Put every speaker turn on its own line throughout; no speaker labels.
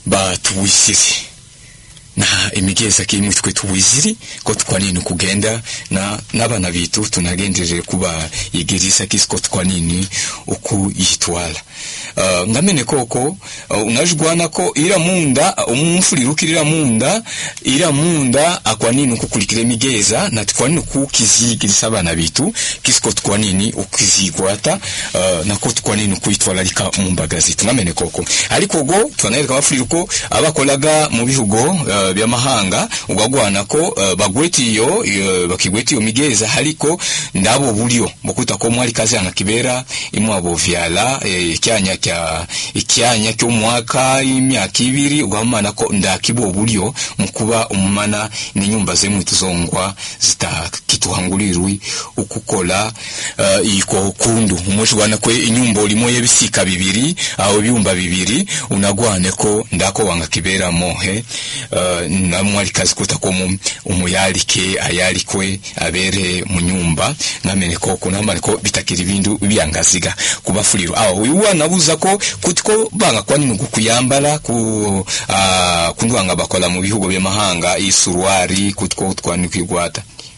batuwisiri na emigeza kimwe twe tuwiziri ko twanini kugenda na nabana bitu tunagendeje kuba yigirisa kisko twanini uku yitwala ngamene koko unajugwana ko ira munda umufulirukirira munda ira munda akwanini kukulikira emigeza na twanini kukizigirisa abana bitu kisko twanini ukizigwata nako twanini kuitwala lika mumbagazi tungamene koko ariko go twanayereka bafuliruko abakolaga mu bihugo byamahanga ugagwana ko bagwetiyo bakigwetiyo migeza haliko ndabo bulyo bokuta ko mwali kazi anakibera imwabo vyala ikyanya cyo mwaka imyaka ibiri ugamana ko ndakibo bulyo mukuba umumana ni nyumba zemwe tuzongwa zitakituhangulirwi ukukola iko kundu umushwana ko inyumba olimo yebisika bibiri aho byumba bibiri unagwane ko ndako wanga kibera mohe na mwali kazi kutakomu umuyalike ayalikwe abere mu nyumba ngamene koko nambane ko bitakiri bindu byangaziga kubafuliro aho uwa nabuza ko kutiko banga kwani ngukuyambala kundwanga bakola mu bihugo by'amahanga isuruari kutiko twani kwigwata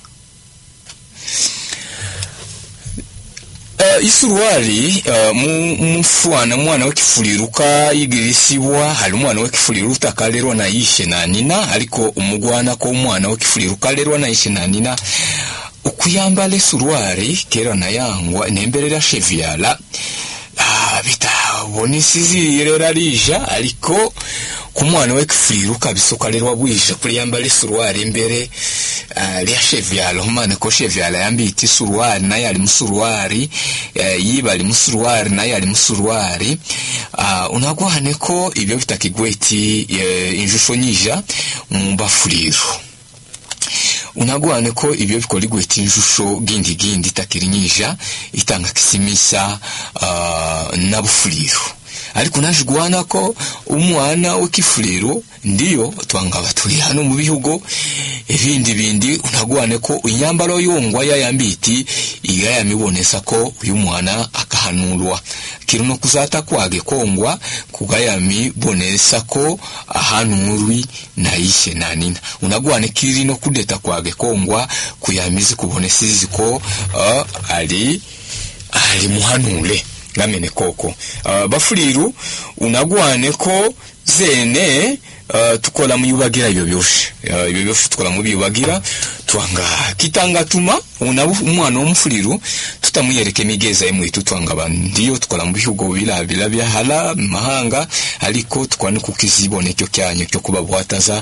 isuruari mwana wakifuliruka igirisibwa hari umwana wakifuliruka kalerwa na yishe na nina ariko umugwana ko umwana wakifuliruka lerwa na yishe na nina ukuyambala isuruari kera na yangwa nemberera cheviala bitabonisizi rera rija ariko kumwana wakifuliruka bisokalerwa bwisha kuriyambala isuruari imbere lya cheviala umwana ko cheviala yambiti suruari naye ali musuruari yiba ali musuruari naye ali musuruari unagwane ko ibyo bitakigweti injusho nyija mbafuliro unagwane ko ibyo bikoligweti injusho gindi takirinyija itanga kisimisa nabufuliro ariko najugwana ko umwana w'ikifuliro ndiyo twangaba turi hano mu bihugo ibindi unagwane ko inyambaro yongwa yayambiti igaya mibonesa ko uyu mwana akahanurwa kiruno kuzata kwage kongwa kugaya mibonesa ko ahanurwi nayishe nanina unagwane kiri no kudeta kwage kongwa kuyamizi kubonesizi ko ali muhanule ngamene koko bafuliru unagwane ko zene tukola mu yubagira ibyo byose tukola mu yubagira twanga kitangatuma umwana w'umufuliru tutamuyereke migeza yemwe tutwanga bandiyo tukola mu bihugo bilabila byahala mahanga ariko twani kukizibone cyo cyanye cyo kubabwataza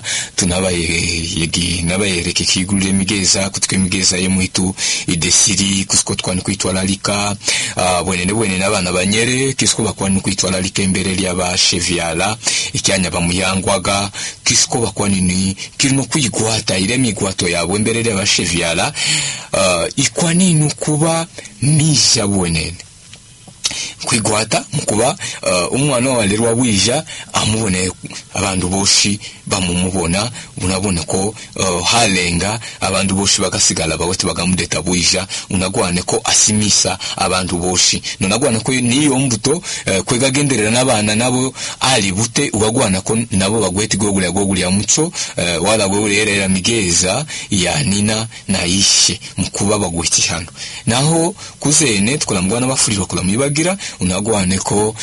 nabayereke kigurire migeza kutwe migeza yemwe tu idesiri kusko twani kwitwala lika bwene nabana banyere kisko bakwani kwitwala lika imbere lya ba cheviala icyanya bamuyangwaga kisko bakwani ni kirino kwigwata ile migwato yabo imbere lya ba cheviala ikwani nukuba misha bwenene kwigwata mukuba umwana walerwa bwija amubone abantu boshi bamumubona unabona ko halenga abantu boshi bagasigala bawete bagamudeta bwija unagwane ko asimisa abantu boshi nonagwana ko niyo mbuto kwegagenderera nabana nabo ali bute ubagwana ko nabo bagweti gogulya muco wala gogulera migeza ya nina na yishe mukuba bagweti hano naho kuzene tukola mugwana bafuriro kola mubagira unagwane ko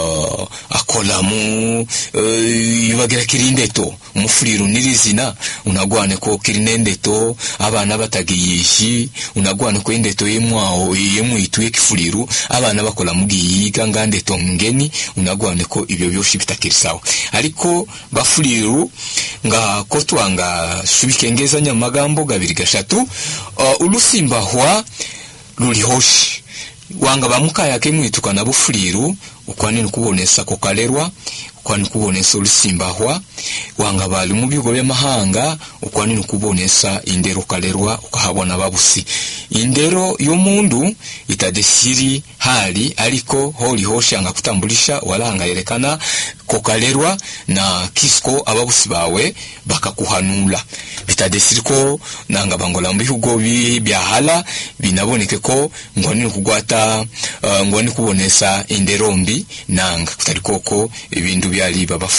akolamu yubagira kirindeto umufuriro nirizina unagwane ko kirinendeto abana batagiyishi unagwane ko indeto yemwao yemwitu yekifuriro abana bakola mugiyiga ngandeto ngeni unagwane ko ibyo byoshi bitakirisaho ariko bafuriro nga ko twanga shubikengeza nyamagambo gabiri gashatu ulusimbahwa lurihoshi wanga bamukaya kemwituka na bufuliro ukwanini kubonesa ko kalerwa ukwani kubonesa ulusimbahwa wanga bali mu bigo by'amahanga ukwanini kubonesa indero kalerwa ukahabona babusi indero y'omundu itadesiri hali aliko holi hoshanga kutambulisha walanga yerekana ko kalerwa na kisko ababusi bawe bakakuhanula bitadesiri ko nanga bangola mu bihugo byahala binaboneke ko ngoni kugwata ngoni kubonesa inderombi nanga kutari koko ibindu byali baba